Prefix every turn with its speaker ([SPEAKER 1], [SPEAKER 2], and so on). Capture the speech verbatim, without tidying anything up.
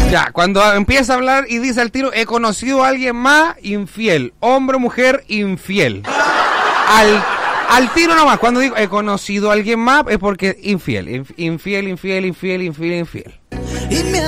[SPEAKER 1] Ya, cuando empieza a hablar y dice al tiro, he conocido a alguien más, infiel. Hombre o mujer, infiel. Al, al tiro nomás, cuando digo, he conocido a alguien más, es porque infiel. Infiel, infiel, infiel, infiel, infiel.